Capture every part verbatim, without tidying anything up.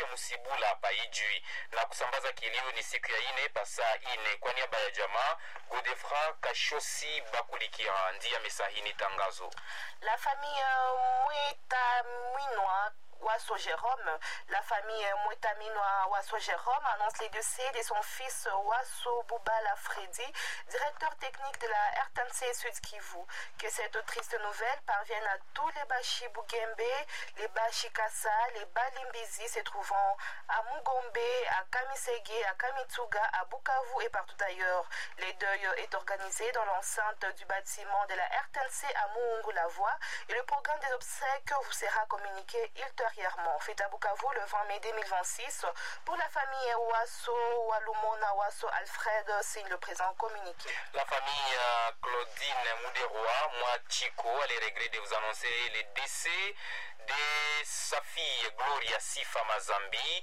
Musibula pa Ijui, na kusambaza kilio ni siku ya ine pasa ine. Kwa niaba ya jamaa, Godefra Kashosi Bakulikira ndiye amesahini tangazo. La famille Mwita Mwinoa Wasso Jérôme, la famille Mouetaminoa Wasso Jérôme annonce les décès de son fils Wasso Boubala Freddy, directeur technique de la R T N C Sud Kivu. Que cette triste nouvelle parvienne à tous les Bashi Bugembe, les Bashi Kassa, les Balimbizi se trouvant à Mugombe, à Kamisege, à Kamitsuga, à Bukavu et partout ailleurs. Les deuil est organisé dans l'enceinte du bâtiment de la R T N C à Muungu-la-Voie et le programme des obsèques vous sera communiqué ultérieurement. Fait à Bukavu le vingt mai deux mille vingt-six pour la famille Wasso Walumona Wasso Alfred signe le présent communiqué. La famille euh, Claudine Mouderoa Mwachiko a les regrets de vous annoncer les décès de sa fille Gloria Sifa Mazambi,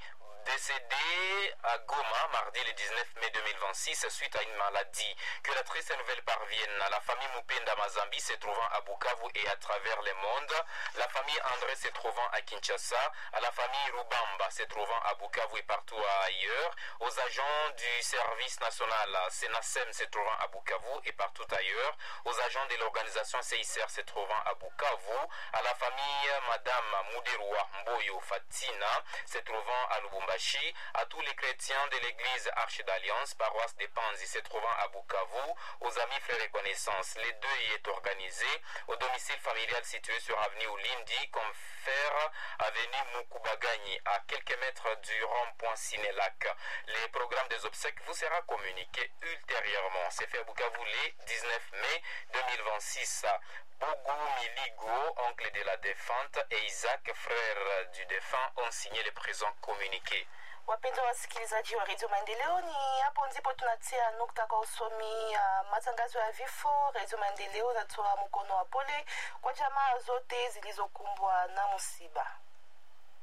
décédée à Goma mardi le dix-neuf mai deux mille vingt-six suite à une maladie. Que la triste nouvelle parvienne à la famille Mupenda Mazambi se trouvant à Bukavu et à travers le monde, la famille André se trouvant à Kinshasa, à la famille Rubamba se trouvant à Bukavu et partout ailleurs, aux agents du service national Senasem se trouvant à Bukavu et partout ailleurs, aux agents de l'organisation C I C R se trouvant à Bukavu, à la famille Madame Mouderoua Mboyo Fatina se trouvant à Lubumbashi, à tous les chrétiens de l'église Arche d'Alliance, paroisse des Panzi se trouvant à Bukavu, aux amis frères et connaissances. Les deux y est organisé au domicile familial situé sur avenue Ulindi, Confère, avenue Mukubagani, à quelques mètres du rond-point Cinélac. Les programmes des obsèques vous sera communiqué ultérieurement. C'est fait à Bukavu le dix-neuf mai deux mille vingt-six. Bougou Miligo, oncle de la défunte, et Isaac, frère du défunt, ont signé le présent communiqué. Wapenzi wasikilizaji wa Radio Maendeleo, ni hapo ndipo tunatia nukta kwa usomi uh, matangazo ya vifo. Radio Maendeleo natoa mkono wa pole kwa jamaa zote zilizokumbwa na musiba.